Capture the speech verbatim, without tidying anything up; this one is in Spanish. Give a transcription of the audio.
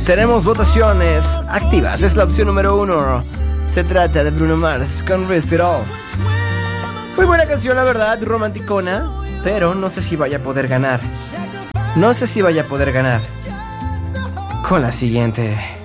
Tenemos votaciones activas. Es la opción número uno. Se trata de Bruno Mars con Risk It All. Muy buena canción, la verdad, romanticona. Pero no sé si vaya a poder ganar. No sé si vaya a poder ganar con la siguiente.